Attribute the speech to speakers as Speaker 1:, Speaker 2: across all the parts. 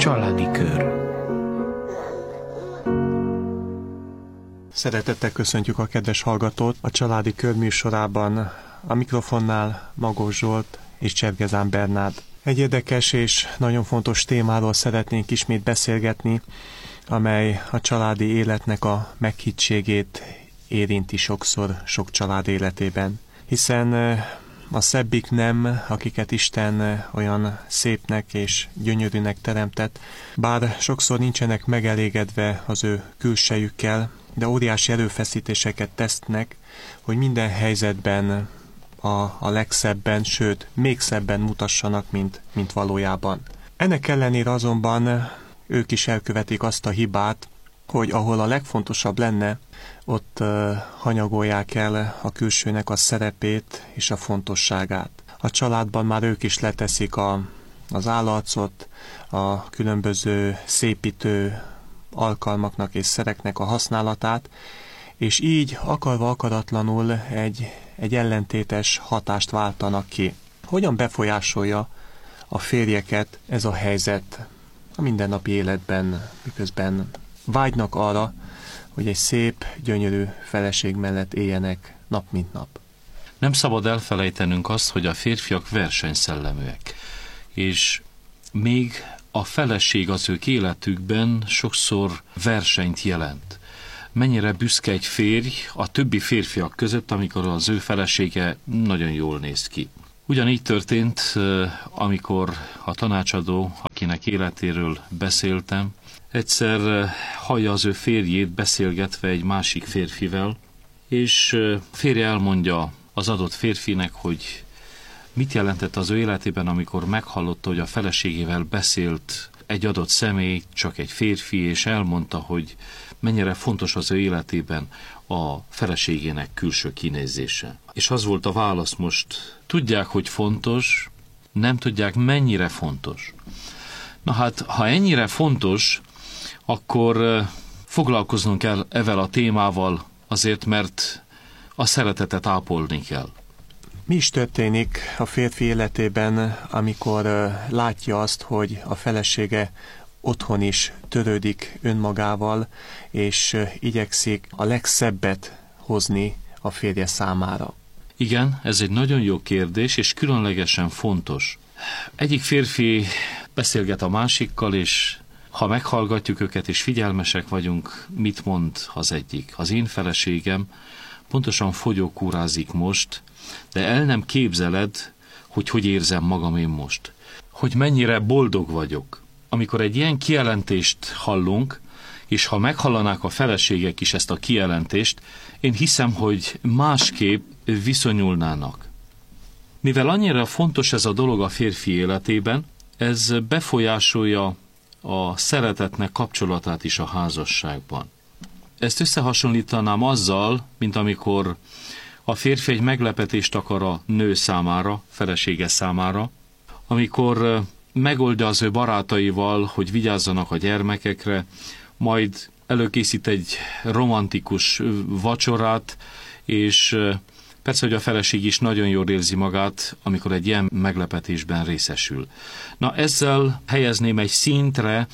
Speaker 1: Családi kör.
Speaker 2: Szeretettel köszöntjük a kedves hallgatót a Családi Kör műsorában. A mikrofonnál Magós Zsolt és Csergezán Bernárd. Egy érdekes és nagyon fontos témáról szeretnénk ismét beszélgetni, amely a családi életnek a meghittségét érinti sokszor sok család életében. Hiszen a szebbik nem, akiket Isten olyan szépnek és gyönyörűnek teremtett, bár sokszor nincsenek megelégedve az ő külsejükkel, de óriási erőfeszítéseket tesznek, hogy minden helyzetben a legszebben, sőt, még szebben mutassanak, mint valójában. Ennek ellenére azonban ők is elkövetik azt a hibát, hogy ahol a legfontosabb lenne, ott hanyagolják el a külsőnek a szerepét és a fontosságát. A családban már ők is leteszik az állarcot, a különböző szépítő alkalmaknak és szereknek a használatát, és így akarva akaratlanul egy ellentétes hatást váltanak ki. Hogyan befolyásolja a férjeket ez a helyzet a mindennapi életben, miközben vágynak arra, hogy egy szép, gyönyörű feleség mellett éljenek nap mint nap?
Speaker 3: Nem szabad elfelejtenünk azt, hogy a férfiak versenyszelleműek, és még a feleség az ők életükben sokszor versenyt jelent. Mennyire büszke egy férj a többi férfiak között, amikor az ő felesége nagyon jól néz ki. Ugyanígy történt, amikor a tanácsadó, akinek életéről beszéltem, egyszer hallja az ő férjét beszélgetve egy másik férfivel, és férje elmondja az adott férfinek, hogy mit jelentett az ő életében, amikor meghallotta, hogy a feleségével beszélt egy adott személy, csak egy férfi, és elmondta, hogy mennyire fontos az ő életében a feleségének külső kinézése. És az volt a válasz most: tudják, hogy fontos, nem tudják, mennyire fontos. Na hát, ha ennyire fontos, akkor foglalkoznunk kell ezzel a témával, azért, mert a szeretetet ápolni kell.
Speaker 2: Mi is történik a férfi életében, amikor látja azt, hogy a felesége otthon is törődik önmagával, és igyekszik a legszebbet hozni a férje számára?
Speaker 3: Igen, ez egy nagyon jó kérdés, és különlegesen fontos. Egyik férfi beszélget a másikkal, és ha meghallgatjuk őket és figyelmesek vagyunk, mit mond az egyik? Az én feleségem pontosan fogyókúrázik most, de el nem képzeled, hogy érzem magam én most. Hogy mennyire boldog vagyok. Amikor egy ilyen kijelentést hallunk, és ha meghallanák a feleségek is ezt a kijelentést, én hiszem, hogy másképp viszonyulnának. Mivel annyira fontos ez a dolog a férfi életében, ez befolyásolja a szeretetnek kapcsolatát is a házasságban. Ezt összehasonlítanám azzal, mint amikor a férfi egy meglepetést akar a nő számára, felesége számára, amikor megoldja az ő barátaival, hogy vigyázzanak a gyermekekre, majd előkészít egy romantikus vacsorát, és persze, hogy a feleség is nagyon jól érzi magát, amikor egy ilyen meglepetésben részesül. Na, ezzel helyezném egy szintre,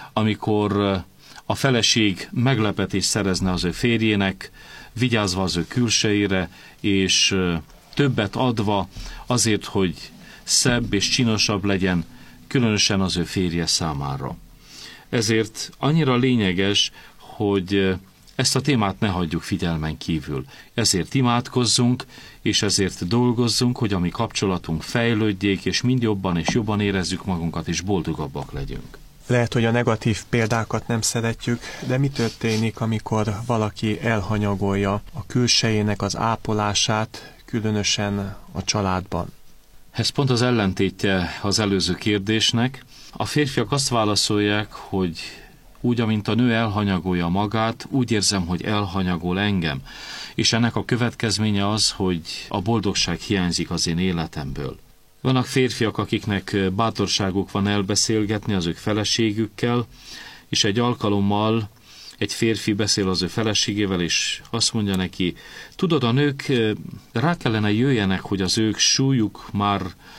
Speaker 3: amikor a feleség meglepetést szerezne az ő férjének, vigyázva az ő külsejére, és többet adva azért, hogy szebb és csinosabb legyen, különösen az ő férje számára. Ezért annyira lényeges, hogy ezt a témát ne hagyjuk figyelmen kívül. Ezért imádkozzunk, és ezért dolgozzunk, hogy a mi kapcsolatunk fejlődjék, és mind jobban és jobban érezzük magunkat, és boldogabbak legyünk.
Speaker 2: Lehet, hogy a negatív példákat nem szeretjük, de mi történik, amikor valaki elhanyagolja a külsejének az ápolását, különösen a családban?
Speaker 3: Ez pont az ellentétje az előző kérdésnek. A férfiak azt válaszolják, hogy úgy, amint a nő elhanyagolja magát, úgy érzem, hogy elhanyagol engem. És ennek a következménye az, hogy a boldogság hiányzik az én életemből. Vannak férfiak, akiknek bátorságuk van elbeszélgetni az ők feleségükkel, és egy alkalommal egy férfi beszél az ő feleségével, és azt mondja neki: tudod, a nők rá kellene jöjjenek, hogy az ők súlyuk már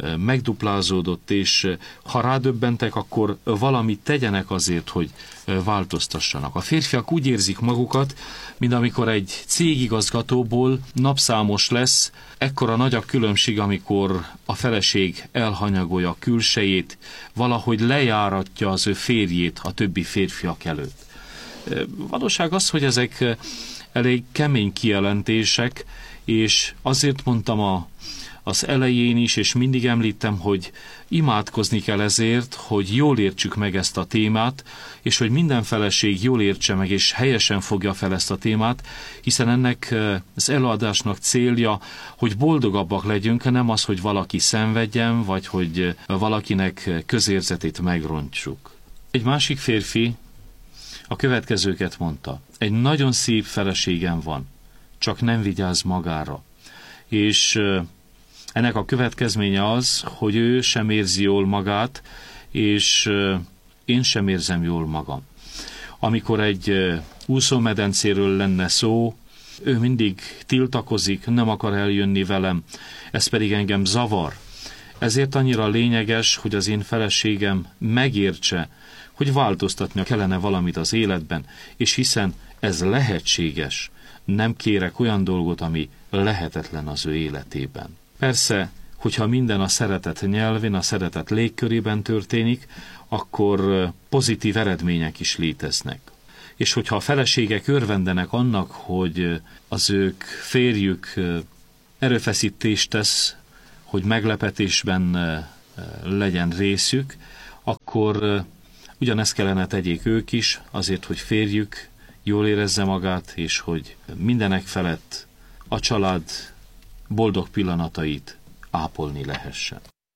Speaker 3: megduplázódott, és ha rádöbbentek, akkor valamit tegyenek azért, hogy változtassanak. A férfiak úgy érzik magukat, mint amikor egy cégigazgatóból napszámos lesz, ekkora nagy a különbség, amikor a feleség elhanyagolja a külsejét, valahogy lejáratja az ő férjét a többi férfiak előtt. Valóság az, hogy ezek elég kemény kijelentések, és azért mondtam az elején is, és mindig említem, hogy imádkozni kell ezért, hogy jól értsük meg ezt a témát, és hogy minden feleség jól értse meg, és helyesen fogja fel ezt a témát, hiszen ennek az előadásnak célja, hogy boldogabbak legyünk, nem az, hogy valaki szenvedjen, vagy hogy valakinek közérzetét megrontsuk. Egy másik férfi a következőket mondta: egy nagyon szép feleségem van, csak nem vigyáz magára. És ennek a következménye az, hogy ő sem érzi jól magát, és én sem érzem jól magam. Amikor egy úszómedencéről lenne szó, ő mindig tiltakozik, nem akar eljönni velem, ez pedig engem zavar. Ezért annyira lényeges, hogy az én feleségem megértse, hogy változtatnia kellene valamit az életben, és hiszen ez lehetséges, nem kérek olyan dolgot, ami lehetetlen az ő életében. Persze, hogyha minden a szeretet nyelvén, a szeretet légkörében történik, akkor pozitív eredmények is léteznek. És hogyha a feleségek örvendenek annak, hogy az ők férjük erőfeszítést tesz, hogy meglepetésben legyen részük, akkor ugyanezt kellene tegyék ők is, azért, hogy férjük jól érezze magát, és hogy mindenek felett a család boldog pillanatait ápolni lehessen.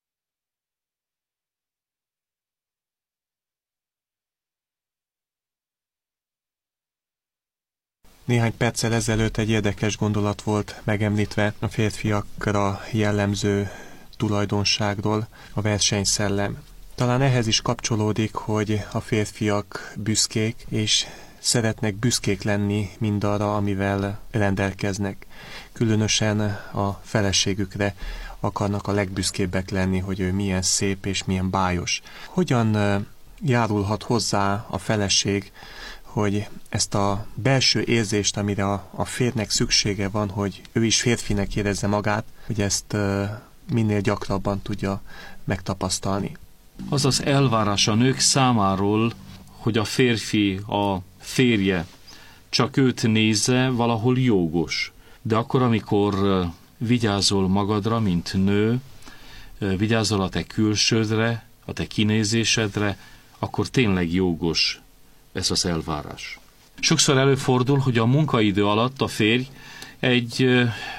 Speaker 2: Néhány perccel ezelőtt egy érdekes gondolat volt megemlítve a férfiakra jellemző tulajdonságról, a versenyszellem. Talán ehhez is kapcsolódik, hogy a férfiak büszkék, és szeretnek büszkék lenni mindarra, amivel rendelkeznek. Különösen a feleségükre akarnak a legbüszkébbek lenni, hogy ő milyen szép és milyen bájos. Hogyan járulhat hozzá a feleség, hogy ezt a belső érzést, amire a férjnek szüksége van, hogy ő is férfinek érezze magát, hogy ezt minél gyakrabban tudja megtapasztalni?
Speaker 3: Az az elvárás a nők számáról, hogy a férfi, a férje csak őt nézze, valahol jogos. De akkor, amikor vigyázol magadra, mint nő, vigyázol a te külsődre, a te kinézésedre, akkor tényleg jogos ez az elvárás. Sokszor előfordul, hogy a munkaidő alatt a férj egy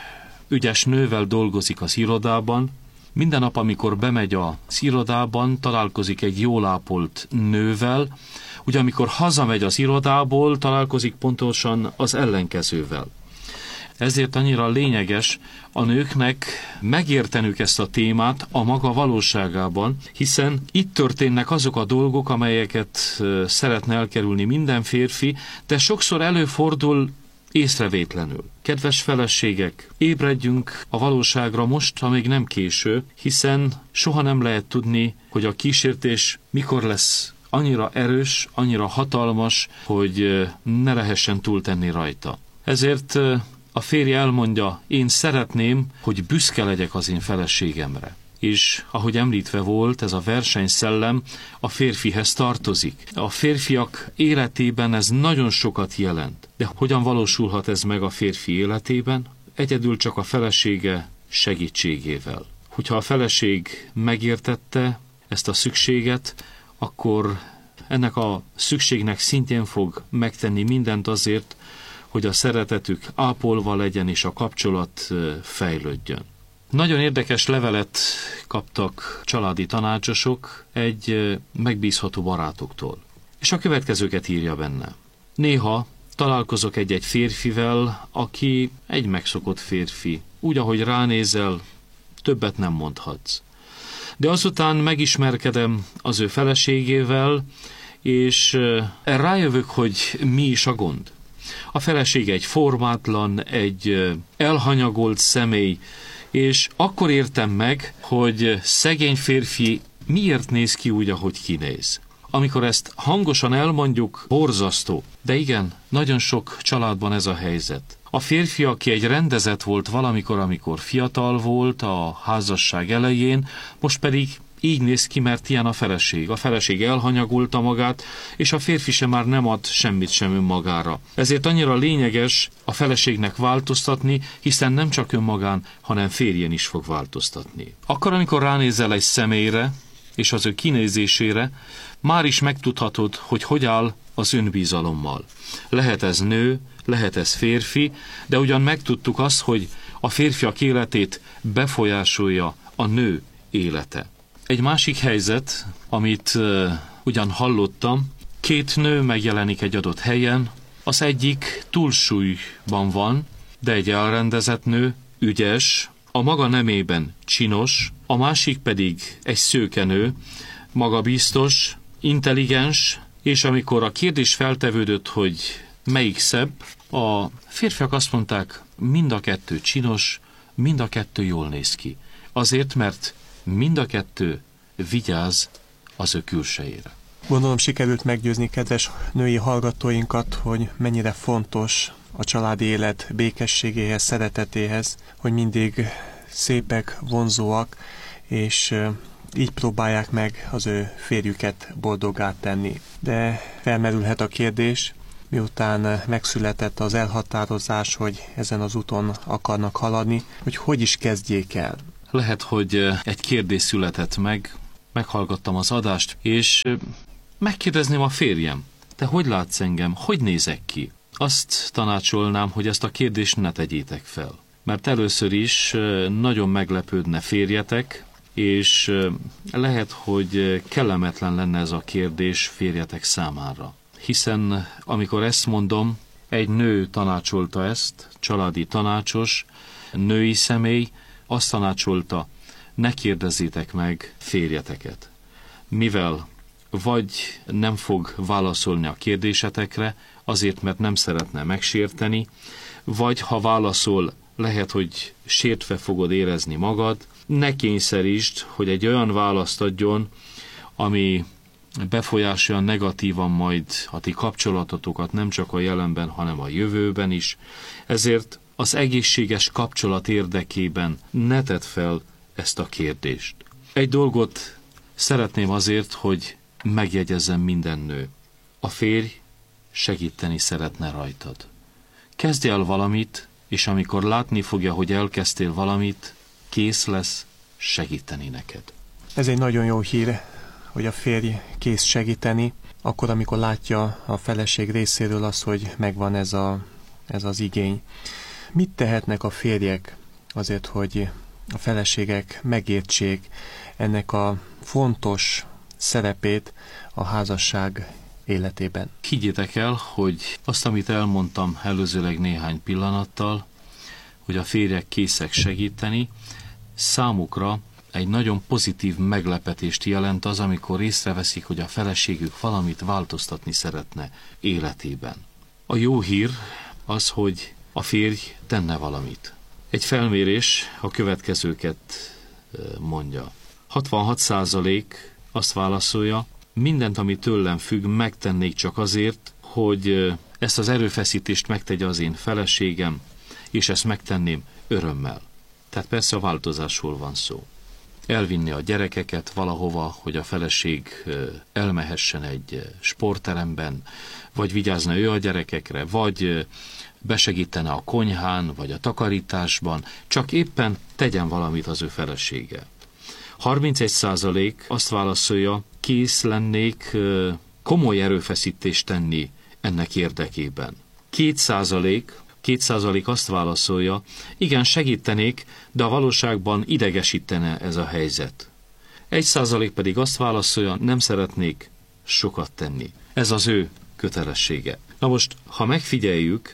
Speaker 3: ügyes nővel dolgozik az irodában. Minden nap, amikor bemegy az irodában, találkozik egy jól ápolt nővel, ugye amikor hazamegy az irodából, találkozik pontosan az ellenkezővel. Ezért annyira lényeges a nőknek megértenük ezt a témát a maga valóságában, hiszen itt történnek azok a dolgok, amelyeket szeretne elkerülni minden férfi, de sokszor előfordul észrevétlenül. Kedves feleségek, ébredjünk a valóságra most, amíg nem késő, hiszen soha nem lehet tudni, hogy a kísértés mikor lesz annyira erős, annyira hatalmas, hogy ne lehessen túltenni rajta. Ezért a férj elmondja, én szeretném, hogy büszke legyek az én feleségemre. És ahogy említve volt, ez a versenyszellem a férfihez tartozik. A férfiak életében ez nagyon sokat jelent. De hogyan valósulhat ez meg a férfi életében? Egyedül csak a felesége segítségével. Hogyha a feleség megértette ezt a szükséget, akkor ennek a szükségnek szintén fog megtenni mindent azért, hogy a szeretetük ápolva legyen és a kapcsolat fejlődjön. Nagyon érdekes levelet kaptak családi tanácsosok egy megbízható barátoktól. És a következőket írja benne. Néha találkozok egy férfivel, aki egy megszokott férfi. Úgy, ahogy ránézel, többet nem mondhatsz. De azután megismerkedem az ő feleségével, és rájövök, hogy mi is a gond. A felesége egy formátlan, egy elhanyagolt személy, És akkor értem meg, hogy szegény férfi miért néz ki úgy, ahogy kinéz. Amikor ezt hangosan elmondjuk, borzasztó. De igen, nagyon sok családban ez a helyzet. A férfi, aki egy rendezett volt valamikor, amikor fiatal volt, a házasság elején, most pedig így néz ki, mert ilyen a feleség. A feleség elhanyagolta magát, és a férfi sem már nem ad semmit sem önmagára. Ezért annyira lényeges a feleségnek változtatni, hiszen nem csak önmagán, hanem férjén is fog változtatni. Akkor, amikor ránézel egy személyre, és az ő kinézésére, már is megtudhatod, hogy áll az önbizalommal. Lehet ez nő, lehet ez férfi, de ugyan megtudtuk azt, hogy a férfiak életét befolyásolja a nő élete. Egy másik helyzet, amit ugyan hallottam, két nő megjelenik egy adott helyen, az egyik túlsúlyban van, de egy elrendezett nő, ügyes, a maga nemében csinos, a másik pedig egy szőkenő, magabiztos, intelligens, és amikor a kérdés feltevődött, hogy melyik szebb, a férfiak azt mondták, mind a kettő csinos, mind a kettő jól néz ki. Azért, mert mind a kettő vigyáz az ő külsejére.
Speaker 2: Gondolom sikerült meggyőzni kedves női hallgatóinkat, hogy mennyire fontos a családi élet békességéhez, szeretetéhez, hogy mindig szépek, vonzóak, és így próbálják meg az ő férjüket boldoggá tenni. De felmerülhet a kérdés, miután megszületett az elhatározás, hogy ezen az úton akarnak haladni, hogy is kezdjék el.
Speaker 3: Lehet, hogy egy kérdés született meg, meghallgattam az adást, és megkérdezném a férjem, te hogy látsz engem, hogy nézek ki? Azt tanácsolnám, hogy ezt a kérdést ne tegyétek fel. Mert először is nagyon meglepődne férjetek, és lehet, hogy kellemetlen lenne ez a kérdés férjetek számára. Hiszen amikor ezt mondom, egy nő tanácsolta ezt, családi tanácsos, női személy, azt tanácsolta, ne kérdezzétek meg férjeteket. Mivel vagy nem fog válaszolni a kérdésetekre, azért, mert nem szeretne megsérteni, vagy ha válaszol, lehet, hogy sértve fogod érezni magad, ne kényszerítsd, hogy egy olyan választ adjon, ami befolyásolja negatívan majd a ti kapcsolatotokat nem csak a jelenben, hanem a jövőben is. Ezért az egészséges kapcsolat érdekében ne tedd fel ezt a kérdést. Egy dolgot szeretném azért, hogy megjegyezzem minden nő. A férj segíteni szeretne rajtad. Kezdj el valamit, és amikor látni fogja, hogy elkezdtél valamit, kész lesz segíteni neked.
Speaker 2: Ez egy nagyon jó hír, hogy a férj kész segíteni, akkor, amikor látja a feleség részéről az, hogy megvan ez az igény. Mit tehetnek a férjek azért, hogy a feleségek megértsék ennek a fontos szerepét a házasság életében?
Speaker 3: Higgyétek el, hogy azt, amit elmondtam előzőleg néhány pillanattal, hogy a férjek készek segíteni, számukra egy nagyon pozitív meglepetést jelent az, amikor észreveszik, hogy a feleségük valamit változtatni szeretne életében. A jó hír az, hogy a férj tenne valamit. Egy felmérés a következőket mondja. 66% azt válaszolja, mindent, ami tőlem függ, megtennék csak azért, hogy ezt az erőfeszítést megtegye az én feleségem, és ezt megtenném örömmel. Tehát persze a változásról van szó. Elvinni a gyerekeket valahova, hogy a feleség elmehessen egy sportteremben, vagy vigyázna ő a gyerekekre, vagy besegítene a konyhán, vagy a takarításban, csak éppen tegyen valamit az ő felesége. 31% azt válaszolja, kész lennék komoly erőfeszítést tenni ennek érdekében. 2% azt válaszolja, igen, segítenék, de a valóságban idegesítene ez a helyzet. 1% pedig azt válaszolja, nem szeretnék sokat tenni. Ez az ő kötelessége. Na most, ha megfigyeljük,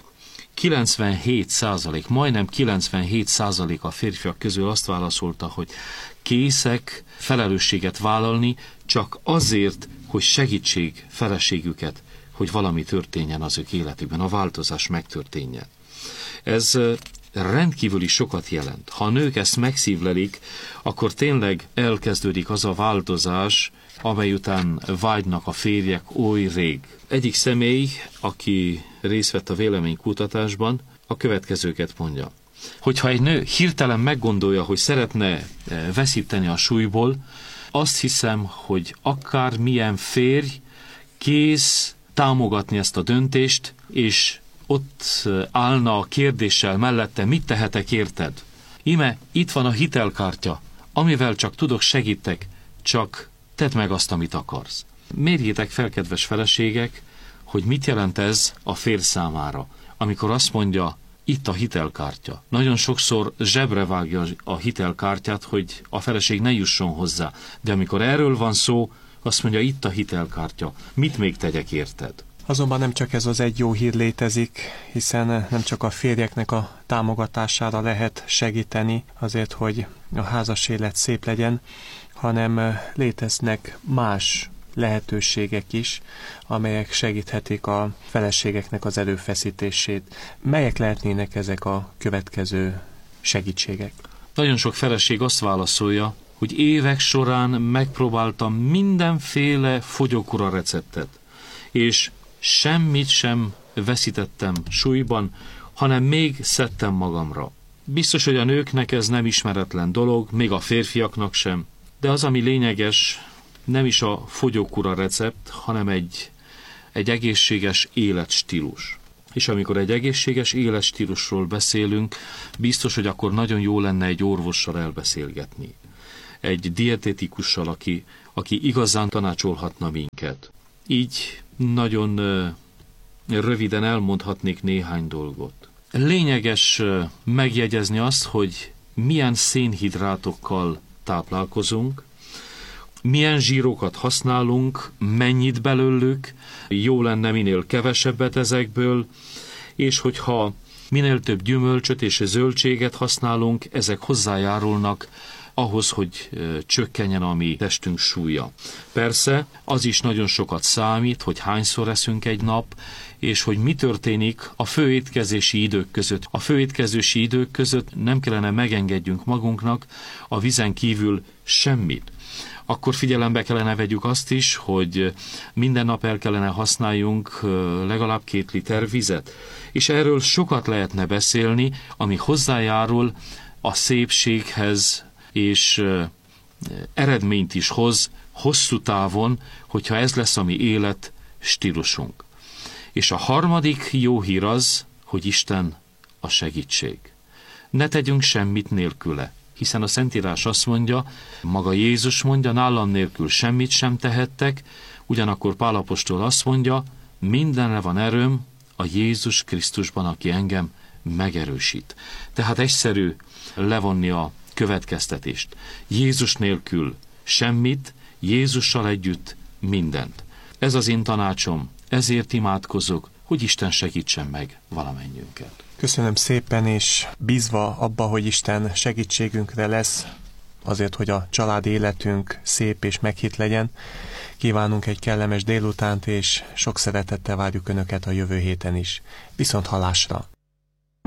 Speaker 3: 97%, majdnem 97% a férfiak közül azt válaszolta, hogy készek felelősséget vállalni, csak azért, hogy segítség feleségüket, hogy valami történjen az ők életükben, a változás megtörténjen. Ez rendkívüli sokat jelent. Ha a nők ezt megszívlelik, akkor tényleg elkezdődik az a változás, amely után vágynak a férjek oly rég. Egyik személy, aki részt vett a véleménykutatásban, a következőket mondja. Hogyha egy nő hirtelen meggondolja, hogy szeretne veszíteni a súlyból, azt hiszem, hogy akár milyen férj kész támogatni ezt a döntést, és ott állna a kérdéssel mellette, mit tehetek érted? Íme, itt van a hitelkártya, amivel csak tudok segítek, csak tedd meg azt, amit akarsz. Mérjétek fel, kedves feleségek, hogy mit jelent ez a férj számára, amikor azt mondja, itt a hitelkártya. Nagyon sokszor zsebre vágja a hitelkártyát, hogy a feleség ne jusson hozzá. De amikor erről van szó, azt mondja, itt a hitelkártya. Mit még tegyek érted?
Speaker 2: Azonban nem csak ez az egy jó hír létezik, hiszen nem csak a férjeknek a támogatására lehet segíteni azért, hogy a házas élet szép legyen, hanem léteznek más lehetőségek is, amelyek segíthetik a feleségeknek az erőfeszítését. Melyek lehetnének ezek a következő segítségek?
Speaker 3: Nagyon sok feleség azt válaszolja, hogy évek során megpróbáltam mindenféle fogyókúra receptet, és semmit sem veszítettem súlyban, hanem még szedtem magamra. Biztos, hogy a nőknek ez nem ismeretlen dolog, még a férfiaknak sem, de az, ami lényeges, nem is a fogyókúra recept, hanem egy egészséges életstílus. És amikor egy egészséges életstílusról beszélünk, biztos, hogy akkor nagyon jó lenne egy orvossal elbeszélgetni. Egy dietetikussal, aki igazán tanácsolhatna minket. Így nagyon röviden elmondhatnék néhány dolgot. Lényeges megjegyezni azt, hogy milyen szénhidrátokkal táplálkozunk, milyen zsírokat használunk, mennyit belőlük, jó lenne minél kevesebbet ezekből, és hogyha minél több gyümölcsöt és zöldséget használunk, ezek hozzájárulnak ahhoz, hogy csökkenjen a mi testünk súlya. Persze, az is nagyon sokat számít, hogy hányszor eszünk egy nap, és hogy mi történik a főétkezési idők között. A főétkezési idők között nem kellene megengedjünk magunknak a vízen kívül semmit. Akkor figyelembe kellene vegyük azt is, hogy minden nap el kellene használjunk legalább 2 liter vizet. És erről sokat lehetne beszélni, ami hozzájárul a szépséghez, és eredményt is hoz hosszú távon, hogyha ez lesz a mi élet stílusunk. És a harmadik jó hír az, hogy Isten a segítség. Ne tegyünk semmit nélküle, hiszen a Szentírás azt mondja, maga Jézus mondja, nálam nélkül semmit sem tehettek, ugyanakkor Pál apostol azt mondja, mindenre van erőm a Jézus Krisztusban, aki engem megerősít. Tehát egyszerű levonni a következtetést. Jézus nélkül semmit, Jézussal együtt mindent. Ez az én tanácsom, ezért imádkozok, hogy Isten segítsen meg valamennyünket.
Speaker 2: Köszönöm szépen, és bízva abba, hogy Isten segítségünkre lesz, azért, hogy a családi életünk szép és meghitt legyen, kívánunk egy kellemes délutánt, és sok szeretettel várjuk Önöket a jövő héten is. Viszont hallásra!